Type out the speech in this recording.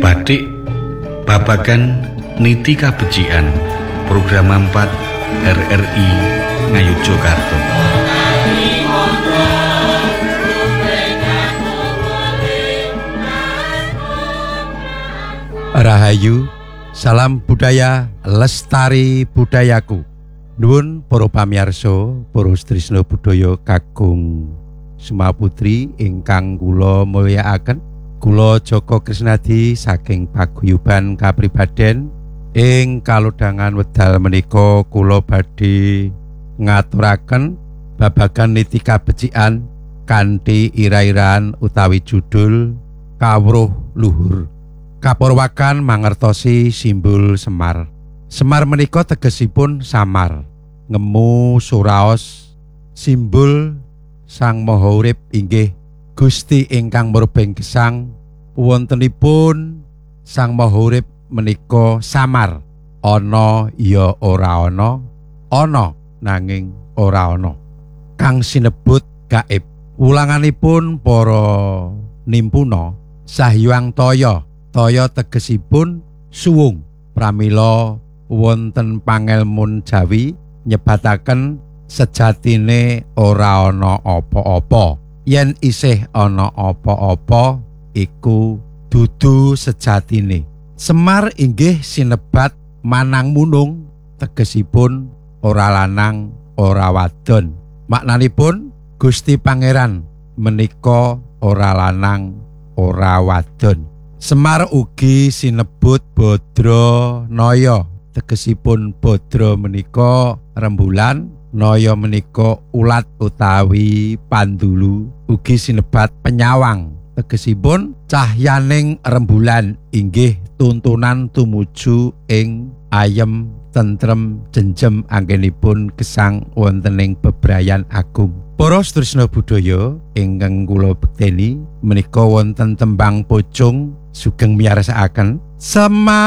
Batik babagan niti kabecikan program 4 RRI Ngayogyakarta. Rahayu, salam budaya lestari budayaku. Nuwun para pamirsa, para tresna budaya kakung Sumaputri ingkang kula mulyakaken. Kula Joko Krisnadi saking paguyuban kapribaden ing kalodhangan wedal menika kula badhe ngaturaken babagan niti kabecikan kanthi ira-iraan utawi judul Kawruh Luhur. Kaporwakan mangertosi simbol Semar. Semar menika tegesipun samar, ngemu suraos, simbol Sang Maha Urip inggih Gusti ingkang murbeng gesang. Wontenipun Sang Maha Urip menika samar, ana ya ora ana, ana nanging ora ana, kang sinebut gaib. Wulanganipun para nimpuna Sahyang Toya. Toya tegesipun suwung. Pramila wonten pangelmun Jawi nyebataken sejatine ora ana apa-apa. Yen isih ana apa-apa iku dudu sejatine. Semar inggih sinebat manang munung, tegesipun ora lanang ora wadon. Maknanipun Gusti Pangeran menika ora lanang ora wadon. Semar ugi sinebut Badra Naya, tegesipun Badra menika rembulan, Naya menika ulat utawi pandulu. Ugi sinebat penyawang, tegesipun cahyaning rembulan inggih tuntunan tumuju ing ayem tentrem jenjem anggenipun gesang wontening bebrayan agung. Para tresna budaya ingkang kula bekteni menika wonten tembang pocung sugeng miyarsaken Semar